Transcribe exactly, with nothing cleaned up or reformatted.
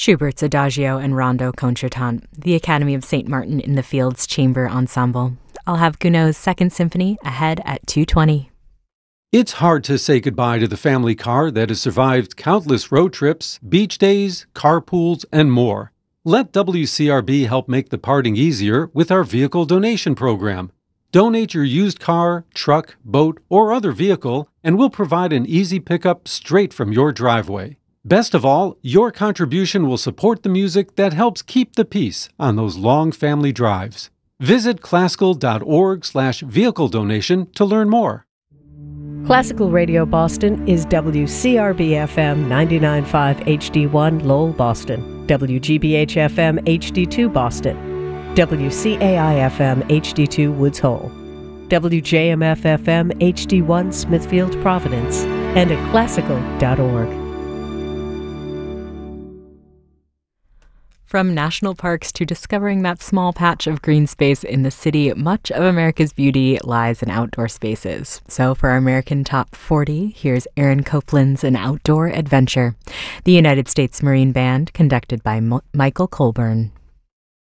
Schubert's Adagio and Rondo Concertante, the Academy of Saint Martin in the Fields Chamber Ensemble. I'll have Gounod's Second Symphony ahead at two twenty. It's hard to say goodbye to the family car that has survived countless road trips, beach days, carpools, and more. Let W C R B help make the parting easier with our vehicle donation program. Donate your used car, truck, boat, or other vehicle, and we'll provide an easy pickup straight from your driveway. Best of all, your contribution will support the music that helps keep the peace on those long family drives. Visit classical.org slash vehicle donation to learn more. Classical Radio Boston is W C R B F M ninety-nine point five H D one Lowell, Boston, W G B H F M H D two Boston, W C A I F M H D two Woods Hole, W J M F F M H D one Smithfield, Providence, and at classical dot org. From national parks to discovering that small patch of green space in the city, much of America's beauty lies in outdoor spaces. So for our American Top forty, here's Aaron Copland's An Outdoor Adventure, the United States Marine Band, conducted by Mo- Michael Colburn.